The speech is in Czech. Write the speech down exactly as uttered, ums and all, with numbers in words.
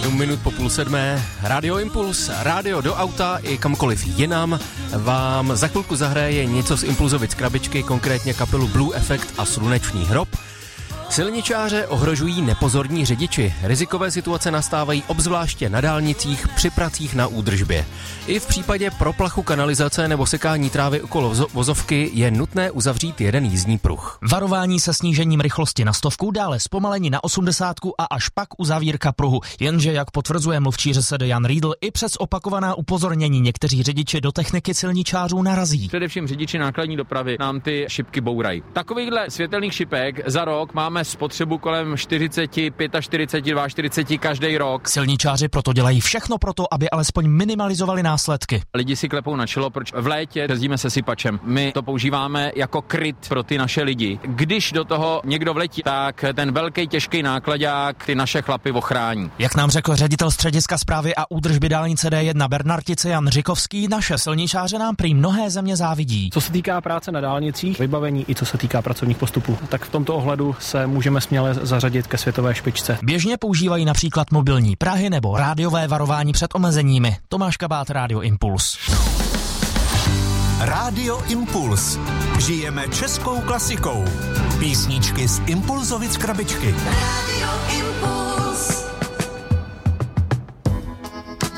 Sedm minut po půl sedmé, Radio Impuls, rádio do auta i kamkoliv jinam vám za chvilku zahraje něco z Impulzovic krabičky, konkrétně kapelu Blue Effect a Sluneční hrob. Silničáře ohrožují nepozorní řidiči. Rizikové situace nastávají obzvláště na dálnicích při pracích na údržbě. I v případě proplachu kanalizace nebo sekání trávy okolo vozovky je nutné uzavřít jeden jízdní pruh. Varování se snížením rychlosti na stovku, dále zpomalení na osmdesátku a až pak uzavírka pruhu. Jenže, jak potvrzuje mluvčí ŘSD Jan Riedl, i přes opakovaná upozornění někteří řidiči do techniky silničářů narazí. Především řidiči nákladní dopravy nám ty šipky bourají. Takovýchhle světelných šipek za rok máme spotřebu kolem čtyřicet, čtyřicet pět, čtyřicet dva každý rok. Silničáři proto dělají všechno proto, aby alespoň minimalizovali následky. Lidi si klepou na čelo, proč v létě jezdíme se sypačem. My to používáme jako kryt pro ty naše lidi. Když do toho někdo vletí, tak ten velký těžký nákladák ty naše chlapy ochrání. Jak nám řekl ředitel střediska správy a údržby dálnice D jedna Bernartice Jan Řikovský, naše silničáře nám prý mnohé země závidí. Co se týká práce na dálnicích, vybavení i co se týká pracovních postupů, tak v tomto ohledu se můžeme směle zařadit ke světové špičce. Běžně používají například mobilní prahy nebo rádiové varování před omezeními. Tomáš Kabát, Radio Impuls. Radio Impuls. Žijeme českou klasikou. Písničky z Impulzovic krabičky. Radio